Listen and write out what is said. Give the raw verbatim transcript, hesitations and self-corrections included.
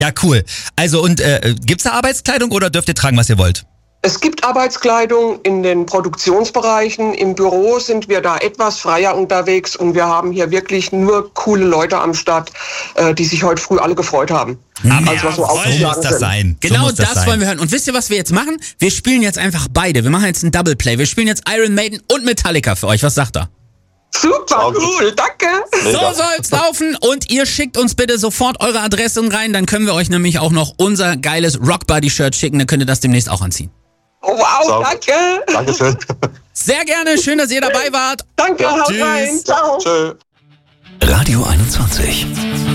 Ja, cool. Also und äh, gibt's da Arbeitskleidung oder dürft ihr tragen, was ihr wollt? Es gibt Arbeitskleidung in den Produktionsbereichen. Im Büro sind wir da etwas freier unterwegs und wir haben hier wirklich nur coole Leute am Start, äh, die sich heute früh alle gefreut haben. Aber Also, was so so muss aufgeschlagen das sind. sein. So Genau muss das, sein. wollen wir hören. Und wisst ihr, was wir jetzt machen? Wir spielen jetzt einfach beide. Wir machen jetzt ein Double Play. Wir spielen jetzt Iron Maiden und Metallica für euch. Was sagt er? Super cool, danke. So soll's laufen und ihr schickt uns bitte sofort eure Adressen rein, dann können wir euch nämlich auch noch unser geiles Rockbody-Shirt schicken, dann könnt ihr das demnächst auch anziehen. Oh, wow, So. danke. Dankeschön. Sehr gerne, schön, dass ihr dabei wart. Danke, haut Tschüss. rein. Ciao. Tschö. Radio einundzwanzig.